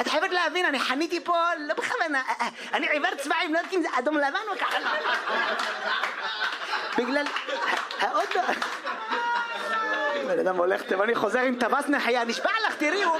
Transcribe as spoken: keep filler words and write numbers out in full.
את חייבת להבין, אני חניתי פה, לא בכוונה, אני עיוור צבעים, לא יודעת אם זה אדום לבן או ככה. בגלל... האוטו... בן אדם הולך, טוב, אני חוזר עם טווס נחיה, נשבע לך, תראי, הוא...